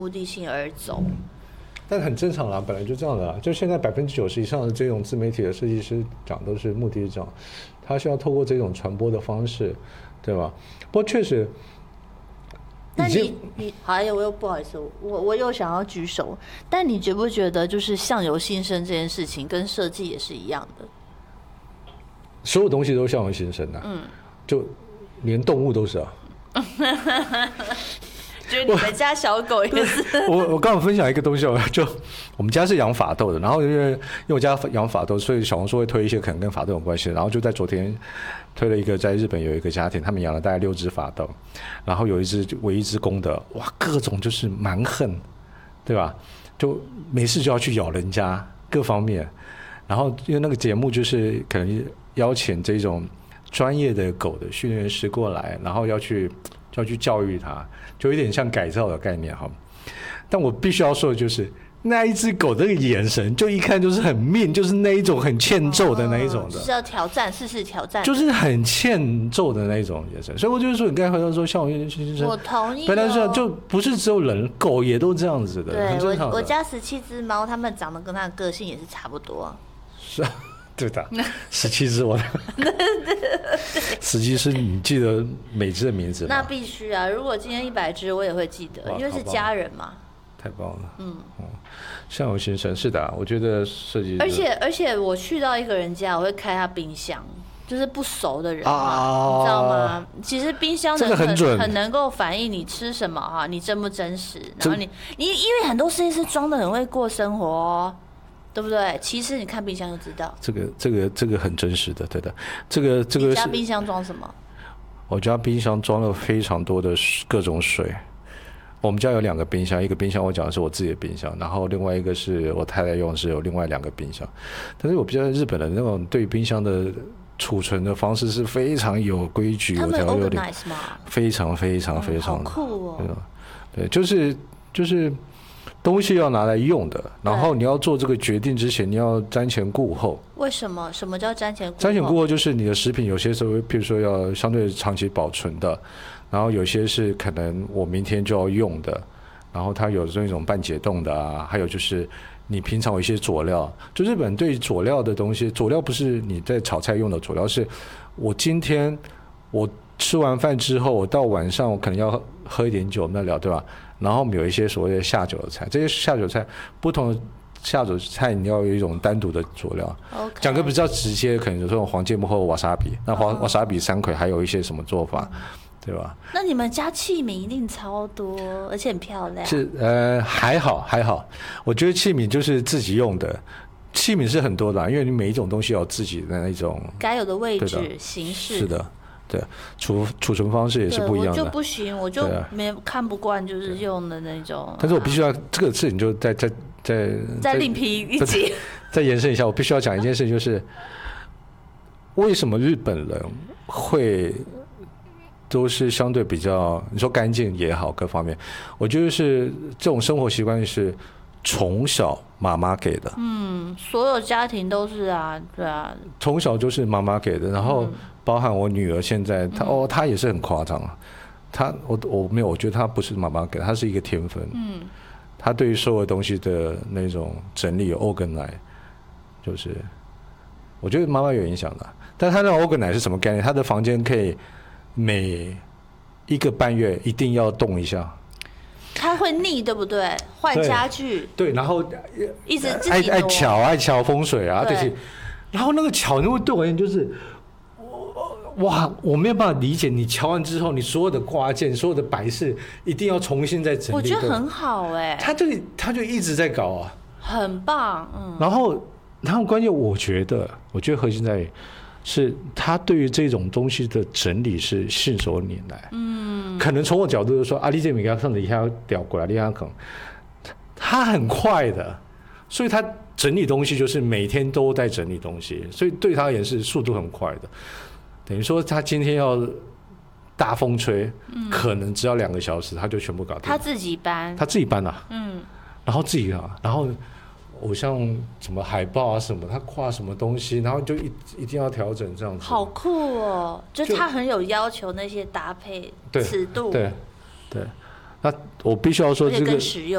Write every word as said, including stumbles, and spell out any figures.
目的性而走。 但很正常啦，本来就这样的啦。就现在百分之九十以上的这种自媒体的设计师讲都是目的是这样，他需要透过这种传播的方式，对吧？不过确实， 那你你还有我又不好意思，我我又想要举手，但你觉不觉得就是相由心生这件事情跟设计也是一样的？ 所有东西都相由心生的、啊，嗯，就连动物都是啊。 就是你们家小狗也是。 我我刚刚分享一个东西，就我们家是养法斗的，然后因为因为我家养法斗，所以小红书会推一些可能跟法斗有关系的。然后就在昨天推了一个，在日本有一个家庭，他们养了大概六只法斗，然后有一只唯一只公的，哇，各种就是蛮横，对吧？就没事就要去咬人家，各方面。然后因为那个节目就是可能邀请这种专业的狗的训练师过来，然后要去就要去教育它。就有点像改造的概念哈，但我必须要说的就是，那一只狗的眼神，就一看就是很命，就是那一种很欠揍的那一种的， 哦、是要挑战，试试挑战， 就是很欠揍的那一种眼神。所以我就是说，你刚才回到说，像我先生， 我同意、哦， 本来是就不是只有人，狗也都这样子的， 对， 很正常的。 我我家十七只猫，它们长得跟它的个性也是差不多。 是啊。对的，十七只我的，十七只你记得每只的名字吗？ 那必须啊！如果今天一百只，我也会记得，因为是家人嘛。 太棒了，嗯，相由心生是的，我觉得设计。 而且而且我去到一个人家，我会开他冰箱，就是不熟的人嘛，啊、你知道吗？其实冰箱这个很准， 很能够反映你吃什么哈，你真不真实。然后你你因为很多设计师装的很会过生活哦。对不对？其实你看冰箱就知道。 这个这个这个很真实的，对的。这个这个。 你家冰箱装什么？ 我家冰箱装了非常多的各种水。我们家有两个冰箱，一个冰箱我讲的是我自己的冰箱，然后另外一个是我太太用的是有另外两个冰箱。但是我比较日本的那种对冰箱的储存的方式是非常有规矩， 他们有条有理，非常非常非常、 嗯、好酷哦。 对，就是就是。东西要拿来用的，然后你要做这个决定之前，你要瞻前顾后。 为什么？什么叫瞻前顾后？ 瞻前顾后就是你的食品有些时候，譬如说要相对长期保存的，然后有些是可能我明天就要用的，然后它有那种半解冻的啊，还有就是你平常有一些佐料，就日本对佐料的东西，佐料不是你在炒菜用的佐料，是我今天我吃完饭之后，我到晚上我可能要喝一点酒，那聊对吧？然后我们有一些所谓的下酒的菜，这些下酒菜不同的下酒菜你要有一种单独的佐料。 Okay. 讲个比较直接，可能有这种黄芥末或瓦萨比，那黄瓦萨比山葵还有一些什么做法，对吧？ 那你们家器皿一定超多，而且很漂亮。 是呃还好还好，我觉得器皿就是自己用的。器皿是很多的、啊，因为你每一种东西有自己的那种该有的位置、形式。 是的。对，储储存方式也是不一样的。 我就不行，我就没看不惯，就是用的那种。 但是我必须要、啊、这个事情就再再再再另辟一集， 再延伸一下，我必须要讲一件事情，就是为什么日本人会都是相对比较，你说干净也好，各方面，我觉得是这种生活习惯是从小妈妈给的。 嗯，所有家庭都是啊，对啊， 从小就是妈妈给的，然后。嗯包含我女儿现在，她哦，她也是很夸张啊。她我我没有，我觉得她不是妈妈给，她是一个天分。嗯，她对于所有东西的那种整理 organize， 就是我觉得妈妈有影响的。但她那 organize 是什么概念？她的房间可以每一个半月一定要动一下。 她会腻，对不对？换家具。 对，对然后一直自己爱爱瞧爱瞧风水啊，对。对然后那个瞧，因为对我而言就是。哇，我没有办法理解你瞧完之后，你所有的挂件、所有的摆饰，一定要重新再整理。 我觉得很好哎、欸， 他就他就一直在搞啊， 很棒，嗯。 然后，然后关键我觉得，我觉得核心在于是他对于这种东西的整理是信手拈来，嗯。可能从我角度就说，啊，你这米给他上的一下掉过来，你看可能他很快的，所以他整理东西就是每天都在整理东西，所以对他而言是速度很快的。等于说他今天要大风吹、嗯、可能只要两个小时他就全部搞定。 他自己搬他自己搬啊，嗯，然后自己啊，然后偶像什么海报啊什么，他画什么东西，然后就 一, 一定要调整这样子。 好酷哦，就他很有要求那些搭配尺度。 对对对，那我必须要说这个， 而且更实用。